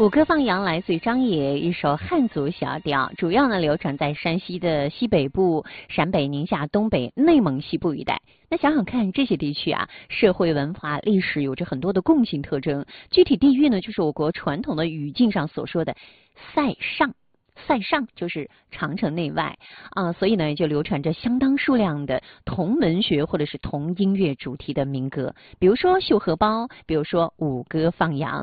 《五歌放羊》来自于张也，一首汉族小调，主要呢流传在山西的西北部、陕北、宁夏、东北、内蒙西部一带。那想想看，这些地区啊，社会文化历史有着很多的共性特征。具体地域呢，就是我国传统的语境上所说的塞上。塞上就是长城内外所以呢就流传着相当数量的同文学或者是同音乐主题的民歌，比如说《绣荷包》，比如说《五歌放羊》。